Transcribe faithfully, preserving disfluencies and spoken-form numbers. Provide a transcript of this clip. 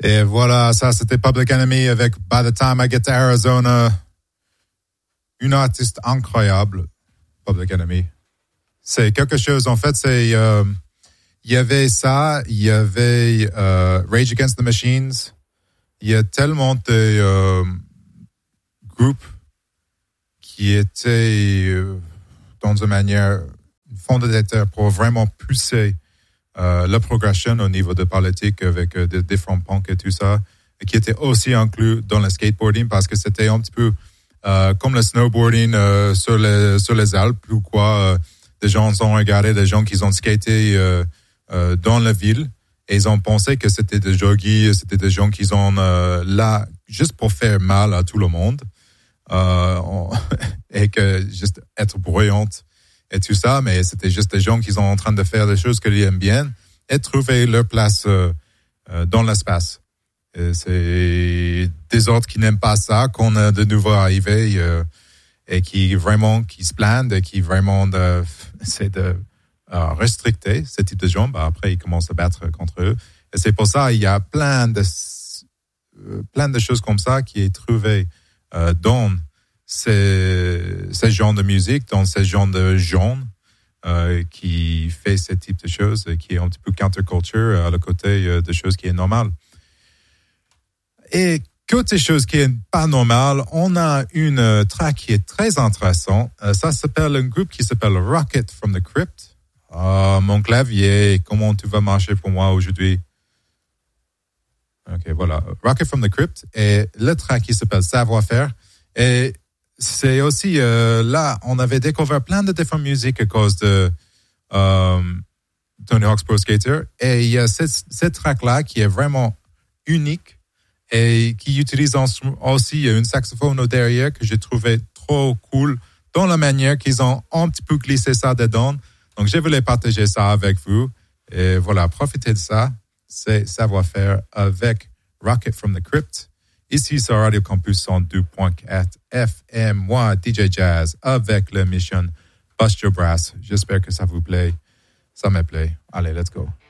Et voilà, ça c'était Public Enemy avec By the Time I Get to Arizona. Une artiste incroyable, Public Enemy. C'est quelque chose, en fait, c'est... Euh, il y avait ça, il y avait euh, Rage Against the Machines. Il y a tellement de euh, groupes qui étaient euh, dans une manière fondateur pour vraiment pousser euh, la progression au niveau de politique avec euh, des différents punks et tout ça, et qui étaient aussi inclus dans le skateboarding parce que c'était un petit peu euh, comme le snowboarding euh, sur les sur les Alpes ou quoi. Euh, des gens ont regardé des gens qui ont skaté euh, euh, dans la ville et ils ont pensé que c'était des joggies, c'était des gens qui sont euh, là juste pour faire mal à tout le monde euh, on, et que juste être bruyantes et tout ça, mais c'était juste des gens qui sont en train de faire des choses qu'ils aiment bien et trouver leur place euh, euh, dans l'espace. Et c'est des autres qui n'aiment pas ça, qu'on a de nouveau arrivé euh, et qui vraiment qui se plaignent et qui vraiment de, c'est de euh, restricter ce type de gens. Bah, après, ils commencent à battre contre eux. Et c'est pour ça il y a plein de euh, plein de choses comme ça qui est trouvé euh, dans ces ces genres de musique, dans ces genres de genre euh, qui fait ce type de choses, qui est un petit peu counterculture à le côté euh, de choses qui est normales. Et côté chose qui est pas normale, on a une euh, track qui est très intéressante. Euh, ça s'appelle un groupe qui s'appelle Rocket from the Crypt. Euh, mon clavier, comment tu vas marcher pour moi aujourd'hui? Ok, voilà. Rocket from the Crypt. Et le track qui s'appelle Savoir-faire. Et c'est aussi, euh, là, on avait découvert plein de différentes musiques à cause de euh, Tony Hawk's Pro Skater. Et il y a cette, cette track-là qui est vraiment unique et qui utilise aussi un saxophone au derrière que j'ai trouvé trop cool dans la manière qu'ils ont un petit peu glissé ça dedans. Donc, je voulais partager ça avec vous. Et voilà, profitez de ça. C'est Savoir-faire avec Rocket from the Crypt. Ici, sur Radio Campus cent deux point quatre F M, moi, D J Jazz, avec l'émission Bust Your Brass. J'espère que ça vous plaît. Ça me plaît. Allez, let's go.